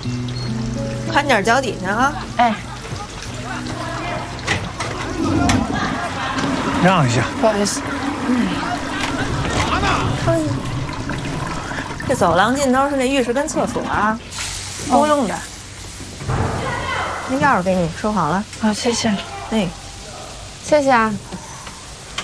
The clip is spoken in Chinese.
看点脚底下啊！ 哎， 让一下， 不好意思。 这走廊尽头是那浴室跟厕所啊，公用的。那钥匙给你，收好了。 好，谢谢。 哎， 谢谢啊。